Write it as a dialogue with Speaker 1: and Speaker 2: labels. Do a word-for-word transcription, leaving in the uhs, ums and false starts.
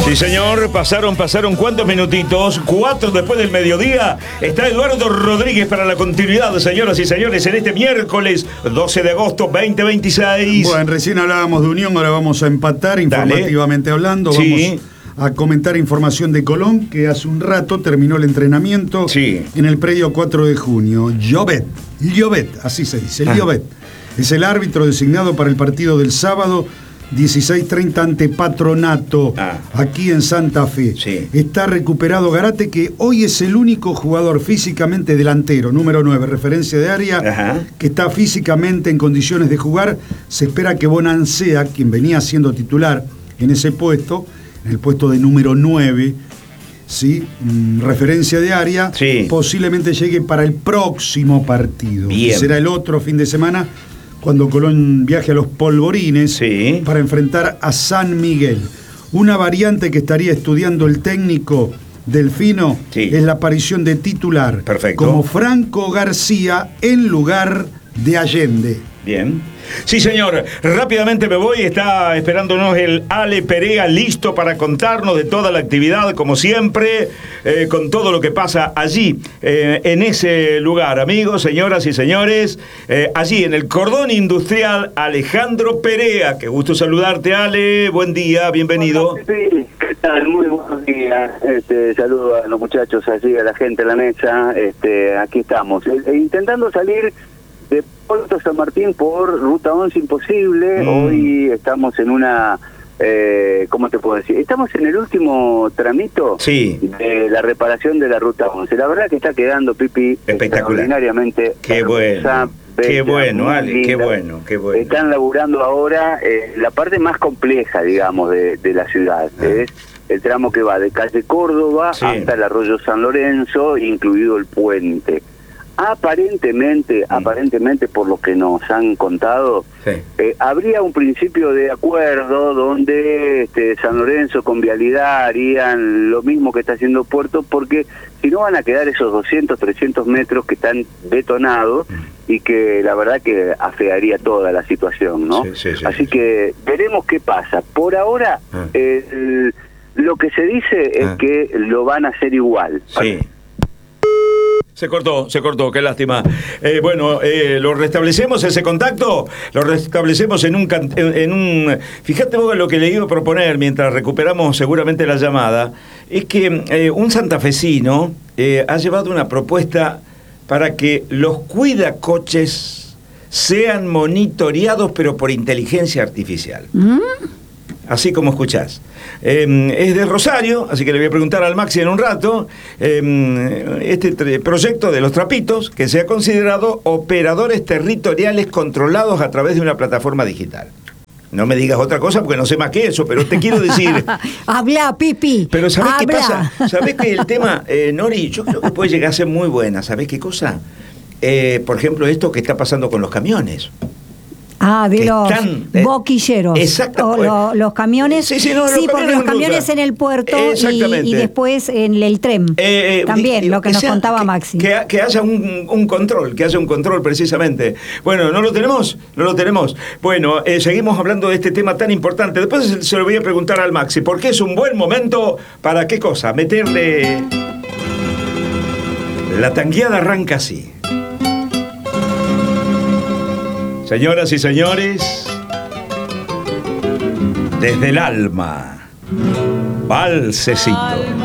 Speaker 1: Sí, señor, pasaron, pasaron cuántos minutitos, cuatro después del mediodía. Está Eduardo Rodríguez para la continuidad, señoras y señores, en este miércoles doce de agosto veinte veintiséis.
Speaker 2: Bueno, recién hablábamos de Unión, ahora vamos a empatar informativamente Dale. hablando.
Speaker 1: Sí.
Speaker 2: Vamos a comentar información de Colón, que hace un rato terminó el entrenamiento
Speaker 1: sí.
Speaker 2: en el predio cuatro de junio. Llobet, Llobet, así se dice,
Speaker 1: ah.
Speaker 2: Llobet. Es el árbitro designado para el partido del sábado dieciséis treinta ante Patronato, ah. aquí en Santa Fe.
Speaker 1: Sí.
Speaker 2: Está recuperado Garate, que hoy es el único jugador físicamente delantero, número nueve, referencia de área, Ajá. que está físicamente en condiciones de jugar. Se espera que Bonansea, quien venía siendo titular en ese puesto, en el puesto de número nueve, ¿sí? Mm, referencia de área,
Speaker 1: sí.
Speaker 2: posiblemente llegue para el próximo partido.
Speaker 1: Bien.
Speaker 2: Que será el otro fin de semana, cuando Colón viaje a los Polvorines
Speaker 1: sí.
Speaker 2: para enfrentar a San Miguel. Una variante que estaría estudiando el técnico Delfino
Speaker 1: sí.
Speaker 2: es la aparición de titular
Speaker 1: Perfecto.
Speaker 2: como Franco García en lugar de Allende.
Speaker 1: Bien. Sí, señor. Rápidamente me voy. Está esperándonos el Ale Perea, listo para contarnos de toda la actividad, como siempre, eh, con todo lo que pasa allí, eh, en ese lugar. Amigos, señoras y señores, eh, allí en el cordón industrial, Alejandro Perea. Qué gusto saludarte, Ale. Buen día, bienvenido.
Speaker 3: Hola, sí, ¿qué tal? Muy buenos días. Este, saludo a los muchachos allí, a la gente en la mesa. Este, aquí estamos, eh, intentando salir de Puerto San Martín por Ruta once imposible. Mm. Hoy estamos en una, eh, ¿cómo te puedo decir? Estamos en el último tramito
Speaker 1: sí.
Speaker 3: de la reparación de la Ruta once. La verdad que está quedando, Pipi,
Speaker 1: espectacular.
Speaker 3: Extraordinariamente.
Speaker 1: Qué bueno. Qué bueno, Ale, qué bueno, qué bueno.
Speaker 3: Están laburando ahora eh, la parte más compleja, digamos, de, de la ciudad. Ah. Es el tramo que va de calle Córdoba sí. hasta el arroyo San Lorenzo, incluido el puente. Aparentemente, mm. aparentemente por lo que nos han contado, sí. eh, habría un principio de acuerdo donde este, San Lorenzo con Vialidad harían lo mismo que está haciendo Puerto, porque si no van a quedar esos doscientos, trescientos metros que están detonados mm. y que la verdad que afearía toda la situación, ¿no? Sí, sí, sí, Así sí, que sí. veremos qué pasa. Por ahora, ah. eh, lo que se dice es ah. que lo van a hacer igual.
Speaker 1: Sí. Se cortó, se cortó, qué lástima. Eh, bueno, eh, lo restablecemos ese contacto, lo restablecemos en un, en un... Fíjate vos lo que le iba a proponer mientras recuperamos seguramente la llamada, es que eh, un santafesino eh, ha llevado una propuesta para que los cuidacoches sean monitoreados pero por inteligencia artificial. ¿Mm? Así como escuchás. Eh, es de Rosario, así que le voy a preguntar al Maxi en un rato, eh, este proyecto de los trapitos, que sea considerado operadores territoriales controlados a través de una plataforma digital. No me digas otra cosa porque no sé más que eso, pero te quiero decir...
Speaker 4: Habla, Pipi.
Speaker 1: Pero ¿sabés
Speaker 4: Habla.
Speaker 1: qué pasa? ¿Sabés que el tema, eh, Nori, yo creo que puede llegar a ser muy buena? ¿Sabés qué cosa? Eh, por ejemplo, esto que está pasando con los camiones.
Speaker 4: Ah, de los están, eh, boquilleros.
Speaker 1: Exacto.
Speaker 4: O lo, los camiones.
Speaker 1: Sí, sí, no,
Speaker 4: sí
Speaker 1: los
Speaker 4: porque los camiones
Speaker 1: ruta.
Speaker 4: en el puerto y, y después en el tren. Eh, eh, También, y, lo que, que nos sea, contaba
Speaker 1: que,
Speaker 4: Maxi.
Speaker 1: Que, que haya un, un control, que haya un control precisamente. Bueno, ¿no lo tenemos? No lo tenemos. Bueno, eh, seguimos hablando de este tema tan importante. Después se, se lo voy a preguntar al Maxi, porque es un buen momento para, ¿qué cosa? Meterle... La tangueada arranca así. Señoras y señores, desde el alma, Valsecito.